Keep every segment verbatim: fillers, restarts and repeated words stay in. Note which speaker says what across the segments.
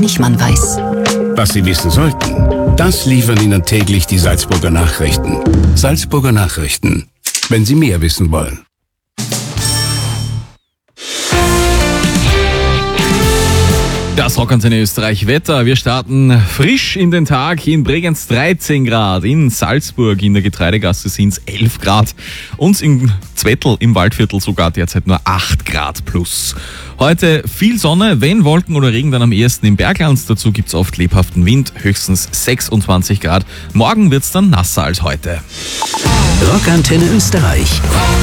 Speaker 1: wenig man weiß.
Speaker 2: Was Sie wissen sollten, das liefern Ihnen täglich die Salzburger Nachrichten. Salzburger Nachrichten, wenn Sie mehr wissen wollen.
Speaker 3: Das Rockantenne Österreich Wetter. Wir starten frisch in den Tag. In Bregenz dreizehn Grad, in Salzburg in der Getreidegasse sind es elf Grad und in Zwettl im Waldviertel sogar derzeit nur acht Grad plus. Heute viel Sonne, wenn Wolken oder Regen, dann am ehesten im Bergland. Dazu gibt es oft lebhaften Wind, höchstens sechsundzwanzig Grad. Morgen wird es dann nasser als heute.
Speaker 1: Rockantenne Österreich.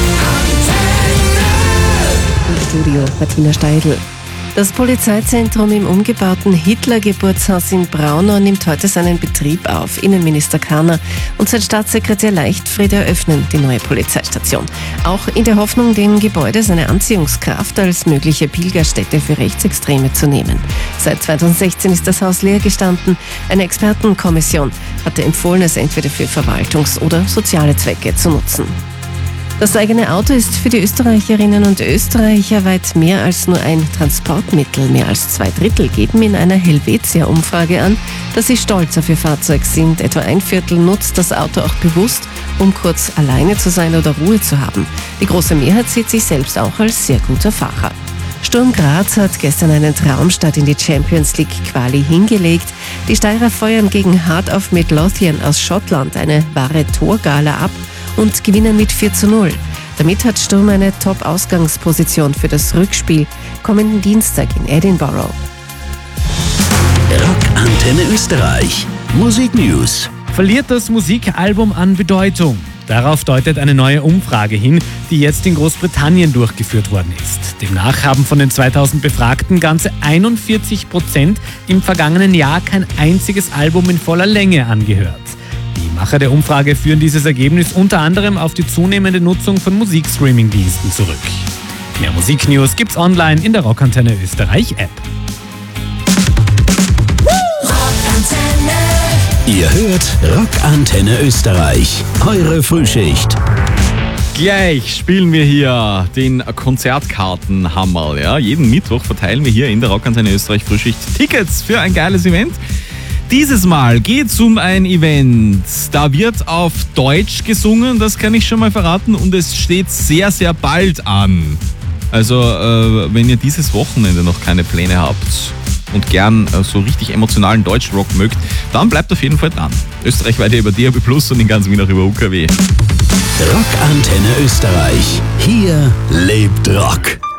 Speaker 4: Im Studio Martina Steidl. Das Polizeizentrum im umgebauten Hitler-Geburtshaus in Braunau nimmt heute seinen Betrieb auf. Innenminister Karner und sein Staatssekretär Leichtfried eröffnen die neue Polizeistation. Auch in der Hoffnung, dem Gebäude seine Anziehungskraft als mögliche Pilgerstätte für Rechtsextreme zu nehmen. Seit zweitausendsechzehn ist das Haus leer gestanden. Eine Expertenkommission hatte empfohlen, es entweder für Verwaltungs- oder soziale Zwecke zu nutzen. Das eigene Auto ist für die Österreicherinnen und Österreicher weit mehr als nur ein Transportmittel. Mehr als zwei Drittel geben in einer Helvetia-Umfrage an, dass sie stolz auf ihr Fahrzeug sind. Etwa ein Viertel nutzt das Auto auch bewusst, um kurz alleine zu sein oder Ruhe zu haben. Die große Mehrheit sieht sich selbst auch als sehr guter Fahrer. Sturm Graz hat gestern einen Traumstart in die Champions League Quali hingelegt. Die Steirer feuern gegen Heart of Midlothian aus Schottland eine wahre Torgala ab und gewinnen mit vier zu null. Damit hat Sturm eine Top-Ausgangsposition für das Rückspiel kommenden Dienstag in Edinburgh.
Speaker 1: Rockantenne Österreich. Musik News.
Speaker 5: Verliert das Musikalbum an Bedeutung? Darauf deutet eine neue Umfrage hin, die jetzt in Großbritannien durchgeführt worden ist. Demnach haben von den zweitausend Befragten ganze einundvierzig Prozent im vergangenen Jahr kein einziges Album in voller Länge angehört. Die Macher der Umfrage führen dieses Ergebnis unter anderem auf die zunehmende Nutzung von Musikstreaming-Diensten zurück. Mehr Musiknews gibt's online in der Rockantenne Österreich App.
Speaker 1: Ihr hört Rockantenne Österreich, eure Frühschicht.
Speaker 3: Gleich spielen wir hier den Konzertkartenhammer. Ja? Jeden Mittwoch verteilen wir hier in der Rockantenne Österreich Frühschicht Tickets für ein geiles Event. Dieses Mal geht es um ein Event. Da wird auf Deutsch gesungen, das kann ich schon mal verraten, und es steht sehr, sehr bald an. Also, äh, wenn ihr dieses Wochenende noch keine Pläne habt und gern äh, so richtig emotionalen Deutschrock mögt, dann bleibt auf jeden Fall dran. Österreichweit über D A B plus und in ganz Wien auch über U K W.
Speaker 1: Rockantenne Österreich. Hier lebt Rock.